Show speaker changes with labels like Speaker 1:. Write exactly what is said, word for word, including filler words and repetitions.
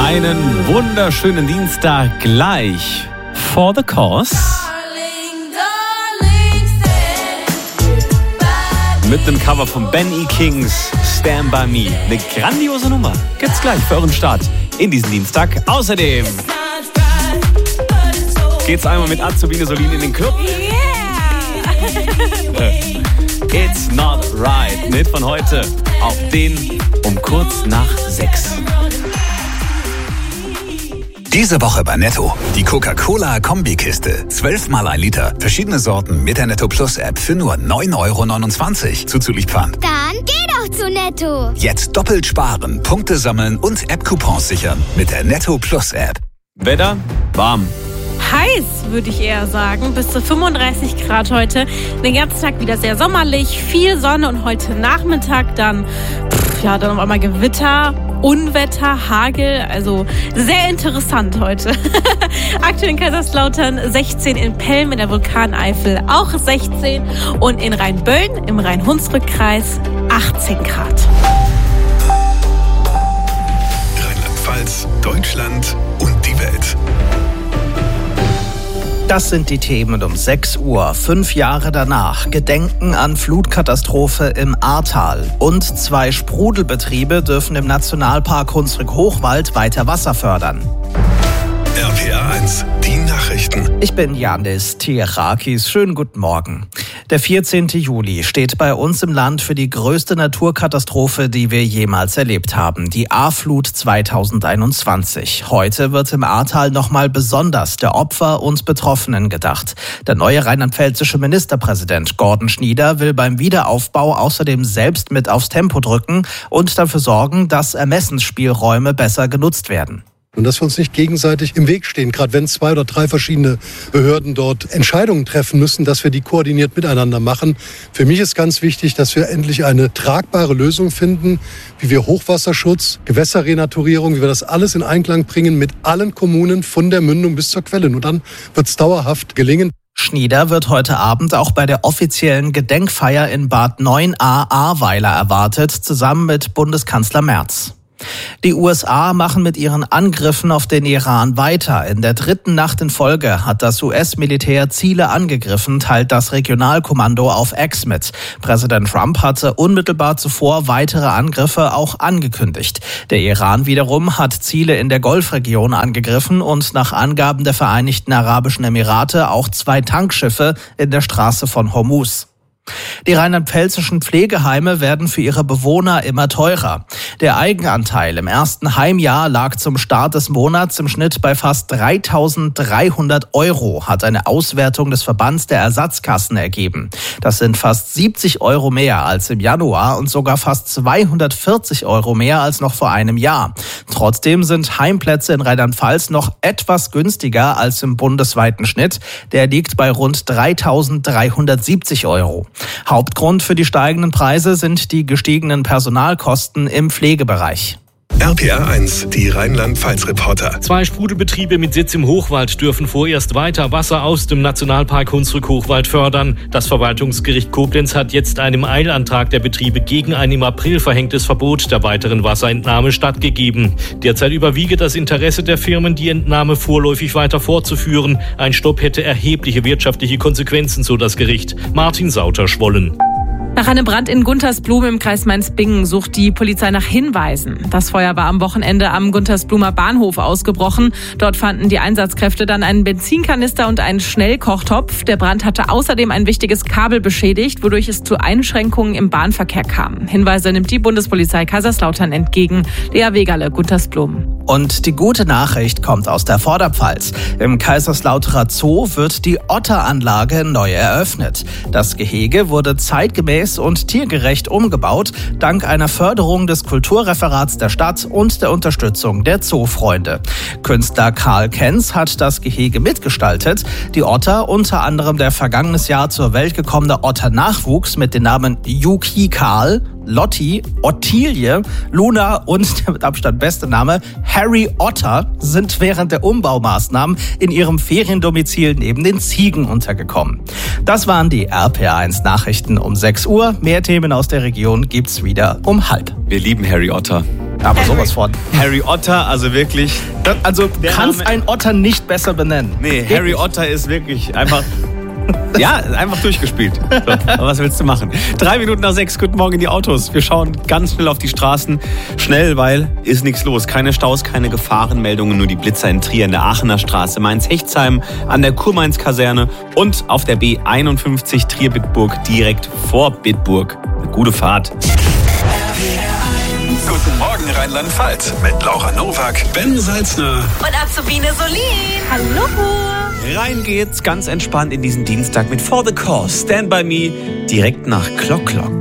Speaker 1: Einen wunderschönen Dienstag gleich for the cause. Mit einem Cover von Ben E. Kings, Stand By Me. Eine grandiose Nummer. Gibt's gleich für euren Start in diesen Dienstag. Außerdem geht's einmal mit Azubine Solin in den Club. Yeah. It's Not Right. Mit von heute auf den um kurz nach sechs.
Speaker 2: Diese Woche bei Netto. Die Coca-Cola-Kombikiste. Zwölfmal ein Liter. Verschiedene Sorten mit der Netto Plus App für nur neun Euro neunundzwanzig. Zuzüglich Pfand.
Speaker 3: Dann geh doch zu Netto.
Speaker 2: Jetzt doppelt sparen, Punkte sammeln und App-Coupons sichern mit der Netto Plus App.
Speaker 1: Wetter warm.
Speaker 4: Heiß, würde ich eher sagen. Bis zu fünfunddreißig Grad heute. Den ganzen Tag wieder sehr sommerlich, viel Sonne und heute Nachmittag dann, pff, ja, dann auf einmal Gewitter, Unwetter, Hagel. Also sehr interessant heute. Aktuell in Kaiserslautern sechzehn, in Pelm in der Vulkaneifel auch sechzehn und in Rheinböllen im Rhein-Hunsrück-Kreis achtzehn Grad.
Speaker 5: Rheinland-Pfalz, Deutschland und die Welt.
Speaker 6: Das sind die Themen um sechs Uhr, fünf Jahre danach. Gedenken an Flutkatastrophe im Ahrtal. Und zwei Sprudelbetriebe dürfen im Nationalpark Hunsrück-Hochwald weiter Wasser fördern.
Speaker 5: R P R eins, die Nachrichten.
Speaker 6: Ich bin Janis Tierakis. Schönen guten Morgen. Der vierzehnten Juli steht bei uns im Land für die größte Naturkatastrophe, die wir jemals erlebt haben. Die Ahrflut zweitausendeinundzwanzig. Heute wird im Ahrtal nochmal besonders der Opfer und Betroffenen gedacht. Der neue rheinland-pfälzische Ministerpräsident Gordon Schnieder will beim Wiederaufbau außerdem selbst mit aufs Tempo drücken und dafür sorgen, dass Ermessensspielräume besser genutzt werden.
Speaker 7: Und dass wir uns nicht gegenseitig im Weg stehen, gerade wenn zwei oder drei verschiedene Behörden dort Entscheidungen treffen müssen, dass wir die koordiniert miteinander machen. Für mich ist ganz wichtig, dass wir endlich eine tragbare Lösung finden, wie wir Hochwasserschutz, Gewässerrenaturierung, wie wir das alles in Einklang bringen mit allen Kommunen von der Mündung bis zur Quelle. Nur dann wird es dauerhaft gelingen.
Speaker 6: Schnieder wird heute Abend auch bei der offiziellen Gedenkfeier in Bad neun a Ahrweiler erwartet, zusammen mit Bundeskanzler Merz. Die U S A machen mit ihren Angriffen auf den Iran weiter. In der dritten Nacht in Folge hat das U S-Militär Ziele angegriffen, teilt das Regionalkommando auf X mit. Präsident Trump hatte unmittelbar zuvor weitere Angriffe auch angekündigt. Der Iran wiederum hat Ziele in der Golfregion angegriffen und nach Angaben der Vereinigten Arabischen Emirate auch zwei Tankschiffe in der Straße von Hormuz. Die rheinland-pfälzischen Pflegeheime werden für ihre Bewohner immer teurer. Der Eigenanteil im ersten Heimjahr lag zum Start des Monats im Schnitt bei fast dreitausenddreihundert Euro, hat eine Auswertung des Verbands der Ersatzkassen ergeben. Das sind fast siebzig Euro mehr als im Januar und sogar fast zweihundertvierzig Euro mehr als noch vor einem Jahr. Trotzdem sind Heimplätze in Rheinland-Pfalz noch etwas günstiger als im bundesweiten Schnitt. Der liegt bei rund dreitausenddreihundertsiebzig Euro. Hauptgrund für die steigenden Preise sind die gestiegenen Personalkosten im Pflegebereich.
Speaker 5: R P R eins, die Rheinland-Pfalz-Reporter.
Speaker 8: Zwei Sprudelbetriebe mit Sitz im Hochwald dürfen vorerst weiter Wasser aus dem Nationalpark Hunsrück-Hochwald fördern. Das Verwaltungsgericht Koblenz hat jetzt einem Eilantrag der Betriebe gegen ein im April verhängtes Verbot der weiteren Wasserentnahme stattgegeben. Derzeit überwiege das Interesse der Firmen, die Entnahme vorläufig weiter fortzuführen. Ein Stopp hätte erhebliche wirtschaftliche Konsequenzen, so das Gericht. Martin Sauter-Schwollen.
Speaker 4: Nach einem Brand in Guntersblum im Kreis Mainz-Bingen sucht die Polizei nach Hinweisen. Das Feuer war am Wochenende am Guntersblumer Bahnhof ausgebrochen. Dort fanden die Einsatzkräfte dann einen Benzinkanister und einen Schnellkochtopf. Der Brand hatte außerdem ein wichtiges Kabel beschädigt, wodurch es zu Einschränkungen im Bahnverkehr kam. Hinweise nimmt die Bundespolizei Kaiserslautern entgegen. Lea Wegerle, Guntersblum.
Speaker 6: Und die gute Nachricht kommt aus der Vorderpfalz. Im Kaiserslauterer Zoo wird die Otteranlage neu eröffnet. Das Gehege wurde zeitgemäß und tiergerecht umgebaut, dank einer Förderung des Kulturreferats der Stadt und der Unterstützung der Zoofreunde. Künstler Karl Kenz hat das Gehege mitgestaltet. Die Otter, unter anderem der vergangenes Jahr zur Welt gekommene Otternachwuchs mit den Namen Yuki Karl Lotti, Ottilie, Luna und der mit Abstand beste Name Harry Otter sind während der Umbaumaßnahmen in ihrem Feriendomizil neben den Ziegen untergekommen. Das waren die R P R eins Nachrichten um sechs Uhr. Mehr Themen aus der Region gibt's wieder um halb.
Speaker 1: Wir lieben Harry Otter.
Speaker 6: Aber Harry. sowas von.
Speaker 1: Harry Otter, also wirklich.
Speaker 6: Das, also du kannst Name, einen Otter nicht besser benennen.
Speaker 1: Nee, Harry Geht Otter ist wirklich einfach... Ja, einfach durchgespielt. So, aber was willst du machen? Drei Minuten nach sechs, guten Morgen in die Autos. Wir schauen ganz schnell auf die Straßen. Schnell, weil ist nichts los. Keine Staus, keine Gefahrenmeldungen, nur die Blitzer in Trier, in der Aachener Straße, Mainz-Hechtsheim, an der Kurmainz-Kaserne und auf der B einundfünfzig Trier-Bitburg direkt vor Bitburg. Eine gute Fahrt.
Speaker 2: Guten Morgen Rheinland-Pfalz mit Laura Nowak, Ben Salzner
Speaker 4: und Azubine Solin. Hallo.
Speaker 1: Rein geht's ganz entspannt in diesen Dienstag mit For the Cause, Stand By Me, direkt nach Clock Clock.